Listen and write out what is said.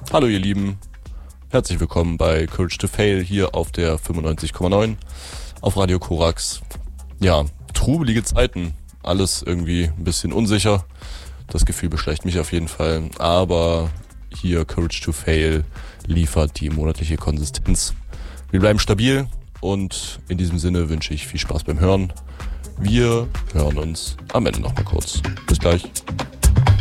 Hallo ihr Lieben, herzlich willkommen bei Courage to Fail hier auf der 95,9 auf Radio Korax. Ja, trubelige Zeiten, alles irgendwie ein bisschen unsicher, das Gefühl beschleicht mich auf jeden Fall, aber hier Courage to Fail liefert die monatliche Konsistenz. Wir bleiben stabil und in diesem Sinne wünsche ich viel Spaß beim Hören. Wir hören uns am Ende nochmal kurz. Bis gleich.